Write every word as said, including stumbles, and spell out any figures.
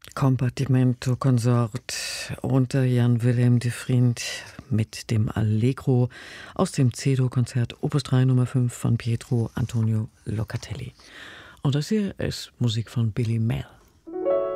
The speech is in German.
Compartimento Consort unter Jan Willem de Vriend mit dem Allegro aus dem Cedo-Konzert Opus drei Nummer fünf von Pietro Antonio Locatelli. Und das hier ist Musik von Billy Mel.